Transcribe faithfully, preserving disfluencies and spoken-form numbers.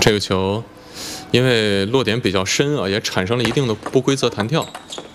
这个球因为落点比较深啊，也产生了一定的不规则弹跳。